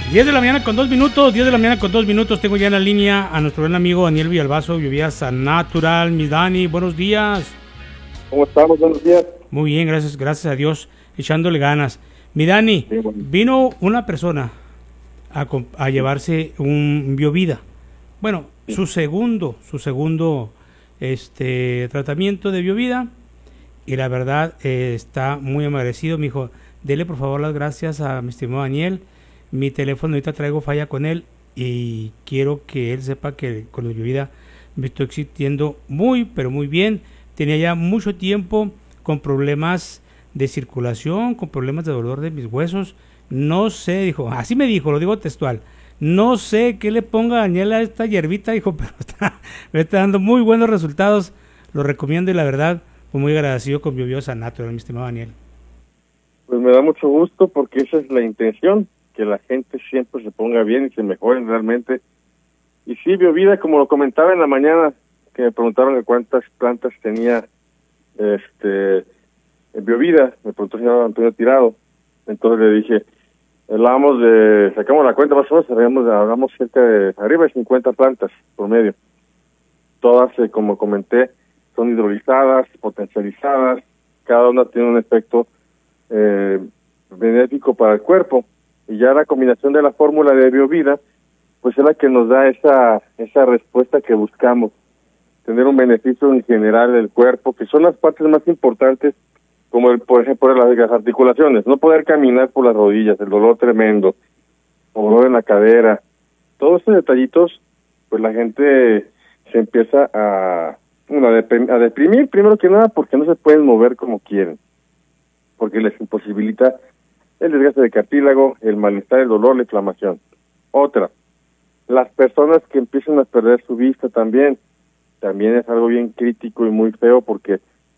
10 de la mañana con 2 minutos, 10 de la mañana con 2 minutos. Tengo ya en la línea a nuestro gran amigo Daniel Villalbazo, Biovías Natural. Mi Dani, buenos días. ¿Cómo estamos? Buenos días. Muy bien, gracias a Dios, echándole ganas. Mi Dani, Sí, bueno. vino una persona a llevarse un Biovida. Bueno, Sí. su segundo tratamiento de Biovida. Y la verdad, está muy agradecido. Me dijo, dele por favor las gracias a mi estimado Daniel. Mi teléfono ahorita traigo falla con él y quiero que él sepa que con la Biovida me estoy sintiendo muy, pero muy bien. Tenía ya mucho tiempo con problemas de circulación, con problemas de dolor de mis huesos. No sé, dijo, así me dijo, lo digo textual. No sé qué le ponga a Daniel a esta hierbita, dijo, pero me está dando muy buenos resultados. Lo recomiendo y la verdad, pues muy agradecido con Biovida Natural, mi estimado Daniel. Pues me da mucho gusto porque esa es la intención, que la gente siempre se ponga bien y se mejoren realmente. Y sí, Biovida, como lo comentaba en la mañana, que me preguntaron de cuántas plantas tenía Biovida, me preguntó el señor Antonio Tirado. Entonces le dije, sacamos la cuenta más o menos, hablamos cerca de arriba de 50 plantas por medio. Todas, como comenté, son hidrolizadas, potencializadas, cada una tiene un efecto benéfico para el cuerpo. Y ya la combinación de la fórmula de Biovida, pues es la que nos da esa respuesta que buscamos, tener un beneficio en general del cuerpo, que son las partes más importantes, como por ejemplo las articulaciones, no poder caminar por las rodillas, el dolor tremendo, o dolor en la cadera, todos esos detallitos, pues la gente se empieza a deprimir, primero que nada porque no se pueden mover como quieren, porque les imposibilita el desgaste de cartílago, el malestar, el dolor, la inflamación. Otra, las personas que empiezan a perder su vista también es algo bien crítico y muy feo, porque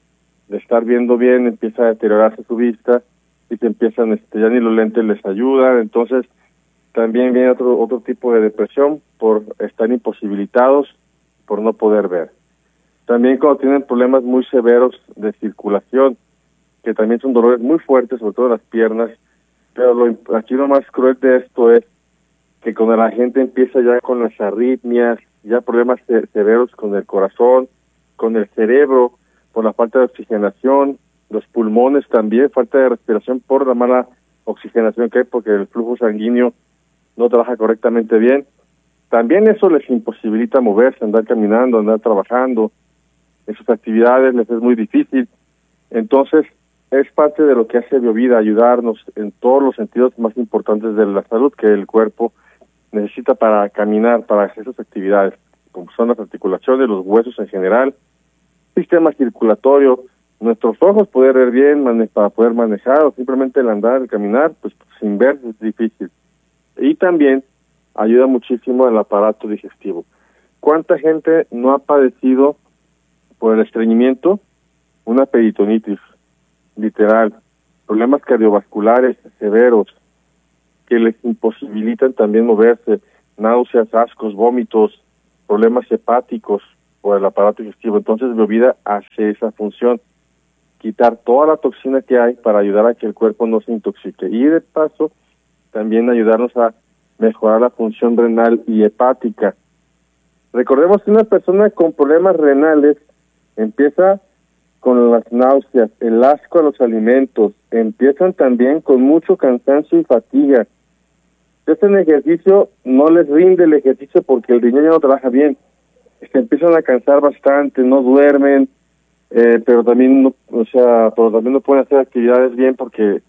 de estar viendo bien empieza a deteriorarse su vista y se empiezan, ya ni los lentes les ayudan. Entonces también viene otro tipo de depresión por estar imposibilitados, por no poder ver. También cuando tienen problemas muy severos de circulación, que también son dolores muy fuertes, sobre todo en las piernas, pero aquí lo más cruel de esto es que cuando la gente empieza ya con las arritmias, ya problemas severos con el corazón, con el cerebro, por la falta de oxigenación, los pulmones también, falta de respiración por la mala oxigenación que hay, porque el flujo sanguíneo no trabaja correctamente bien. También eso les imposibilita moverse, andar caminando, andar trabajando. En sus actividades les es muy difícil. Entonces, es parte de lo que hace Biovida, ayudarnos en todos los sentidos más importantes de la salud que el cuerpo necesita para caminar, para hacer sus actividades, como son las articulaciones, los huesos en general, sistema circulatorio, nuestros ojos, poder ver bien, para poder manejar, o simplemente el andar, el caminar, pues sin ver es difícil. Y también ayuda muchísimo el aparato digestivo. ¿Cuánta gente no ha padecido por el estreñimiento una peritonitis, literal, problemas cardiovasculares severos que les imposibilitan también moverse, náuseas, ascos, vómitos, problemas hepáticos por el aparato digestivo? Entonces Biovida hace esa función, quitar toda la toxina que hay para ayudar a que el cuerpo no se intoxique, y de paso también ayudarnos a mejorar la función renal y hepática. Recordemos que una persona con problemas renales empieza con las náuseas, el asco a los alimentos, empiezan también con mucho cansancio y fatiga. Si hacen ejercicio, no les rinde el ejercicio porque el riñón ya no trabaja bien. Se empiezan a cansar bastante, no duermen, pero también no pueden hacer actividades bien porque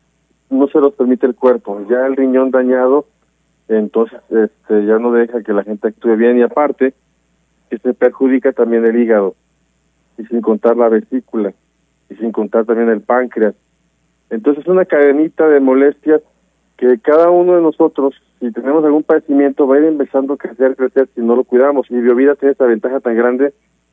no se los permite el cuerpo. Ya el riñón dañado, entonces ya no deja que la gente actúe bien, y aparte que se perjudica también el hígado, y sin contar la vesícula, y sin contar también el páncreas. Entonces es una cadenita de molestias que cada uno de nosotros, si tenemos algún padecimiento, va a ir empezando a crecer si no lo cuidamos. Y Biovida tiene esta ventaja tan grande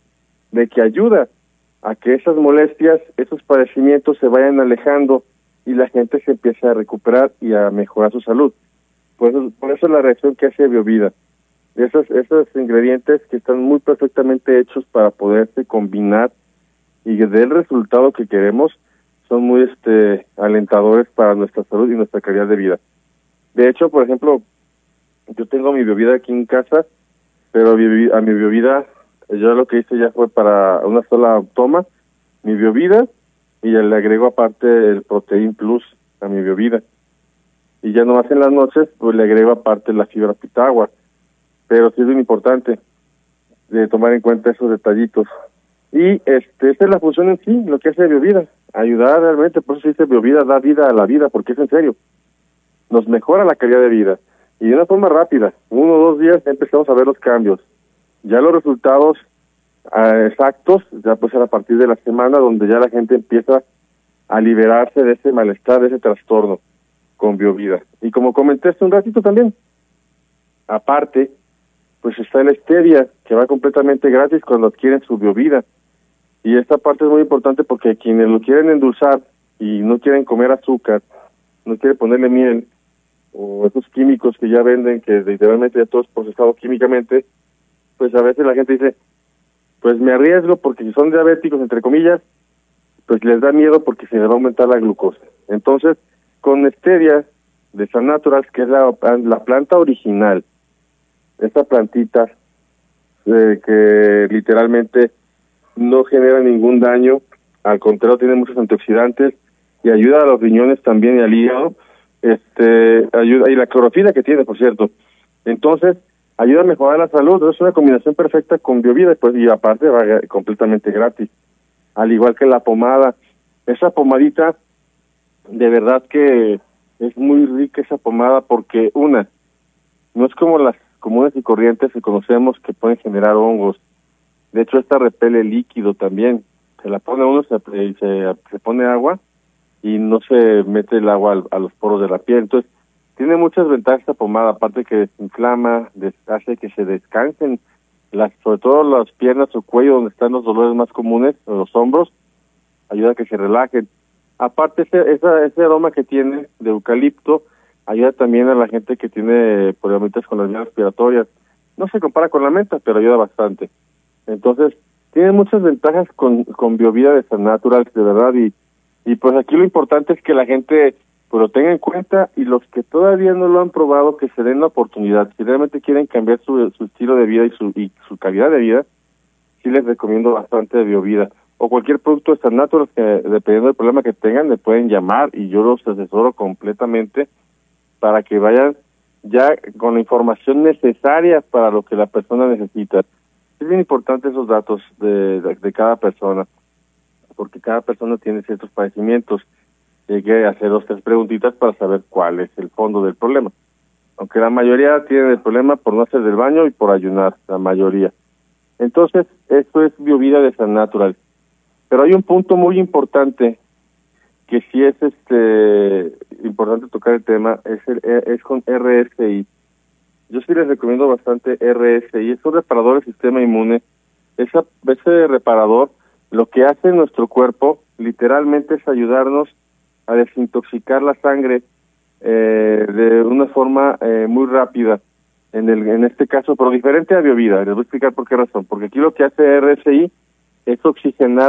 de que ayuda a que esas molestias, esos padecimientos se vayan alejando y la gente se empiece a recuperar y a mejorar su salud. Por eso es la reacción que hace Biovida. Esos ingredientes que están muy perfectamente hechos para poderse combinar y del resultado que queremos, son muy alentadores para nuestra salud y nuestra calidad de vida. De hecho, por ejemplo, yo tengo mi bebida aquí en casa, pero a mi bebida, yo lo que hice ya fue para una sola toma, mi bebida, y le agrego aparte el Protein Plus a mi bebida. Y ya nomás en las noches, pues le agrego aparte la fibra pitagua. Pero sí es bien importante de tomar en cuenta esos detallitos. Y esa es la función en sí, lo que hace Biovida, ayudar realmente, por eso dice Biovida da vida a la vida, porque es en serio, nos mejora la calidad de vida, y de una forma rápida, 1 o 2 días ya empezamos a ver los cambios, ya los resultados exactos, ya pues a partir de la semana, donde ya la gente empieza a liberarse de ese malestar, de ese trastorno, con Biovida. Y como comenté hace un ratito también, aparte, pues está el stevia, que va completamente gratis cuando adquieren su Biovida. Y esta parte es muy importante porque quienes lo quieren endulzar y no quieren comer azúcar, no quieren ponerle miel, o esos químicos que ya venden, que literalmente ya todo es procesado químicamente, pues a veces la gente dice, pues me arriesgo porque si son diabéticos, entre comillas, pues les da miedo porque se les va a aumentar la glucosa. Entonces, con stevia de San Naturals, que es la planta original, esta plantita que literalmente no genera ningún daño, al contrario tiene muchos antioxidantes y ayuda a los riñones también y al hígado, ayuda, y la clorofila que tiene, por cierto. Entonces, ayuda a mejorar la salud, es una combinación perfecta con Biovida, pues, y aparte va completamente gratis, al igual que la pomada. Esa pomadita, de verdad que es muy rica esa pomada porque no es como las comunes y corrientes que conocemos que pueden generar hongos. De hecho, esta repele líquido también. Se la pone uno, se pone agua y no se mete el agua a los poros de la piel. Entonces, tiene muchas ventajas esta pomada, aparte que desinflama, hace que se descansen, sobre todo las piernas o cuello, donde están los dolores más comunes, o los hombros, ayuda a que se relajen. Aparte, ese aroma que tiene de eucalipto, ayuda también a la gente que tiene problemitas con las vías respiratorias. No se compara con la menta, pero ayuda bastante. Entonces, tiene muchas ventajas con Biovida de San Naturals, de verdad, y pues aquí lo importante es que la gente pues lo tenga en cuenta, y los que todavía no lo han probado, que se den la oportunidad. Si realmente quieren cambiar su estilo de vida y su calidad de vida, sí les recomiendo bastante de Biovida. O cualquier producto de San Naturals que, dependiendo del problema que tengan, me pueden llamar y yo los asesoro completamente para que vayan ya con la información necesaria para lo que la persona necesita. Es bien importante esos datos de cada persona, porque cada persona tiene ciertos padecimientos. Hay que hacer 2 o 3 preguntitas para saber cuál es el fondo del problema. Aunque la mayoría tiene el problema por no hacer del baño y por ayunar, la mayoría. Entonces, esto es Biovida de San Natural. Pero hay un punto muy importante que sí es importante tocar el tema, es con RSI. Yo sí les recomiendo bastante RSI, es un reparador del sistema inmune. Ese reparador, lo que hace en nuestro cuerpo, literalmente es ayudarnos a desintoxicar la sangre de una forma muy rápida, en este caso, pero diferente a Biovida. Les voy a explicar por qué razón. Porque aquí lo que hace RSI es oxigenar